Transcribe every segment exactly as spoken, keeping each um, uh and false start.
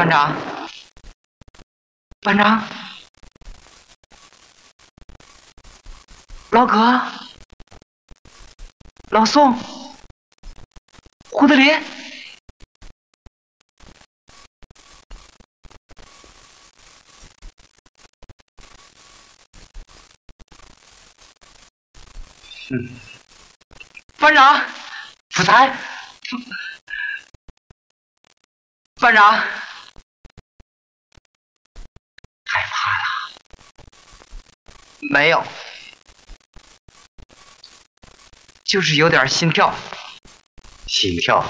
班长，班长，老葛，老宋，胡德林。 嗯， 班长，福才，班长， 害怕了？ 没有，就是有点心跳。 心跳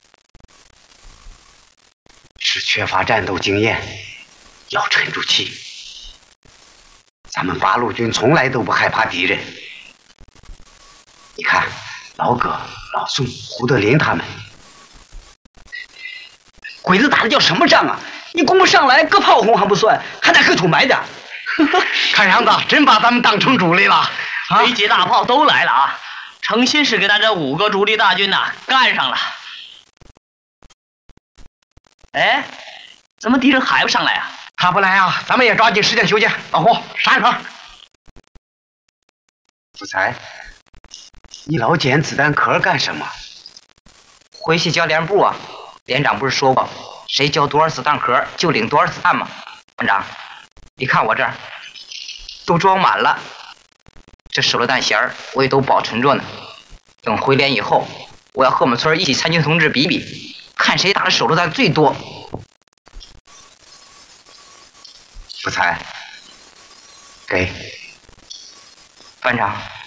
是缺乏战斗经验，要沉住气。咱们八路军从来都不害怕敌人。你看，老葛、老宋、胡德林他们，鬼子打的叫什么仗啊？你攻不上来，搁炮轰还不算，还得搁土埋点。看样子真把咱们当成主力了。 飞机大炮都来了啊！诚心是给咱这五个主力大军呐、啊、干上了。哎，怎么敌人还不上来啊？ 他不来啊，咱们也抓紧时间休息。老胡，上一坑。福才，你老捡子弹壳干什么？ 回去交连部啊！连长不是说过，谁交多少子弹壳就领多少子弹吗？班长，你看我这儿都装满了，这手榴弹弦儿我也都保存着呢。等回连以后，我要和我们村一起参军同志比比，看谁打的手榴弹最多。 福才，给班长。